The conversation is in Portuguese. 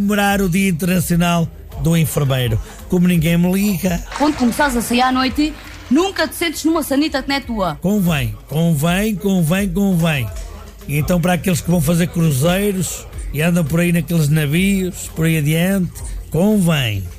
comemorar o Dia Internacional do Enfermeiro. Como ninguém me liga... Quando começares a sair à noite, nunca te sentes numa sanita que não é tua. Convém. E então para aqueles que vão fazer cruzeiros e andam por aí naqueles navios, por aí adiante, convém.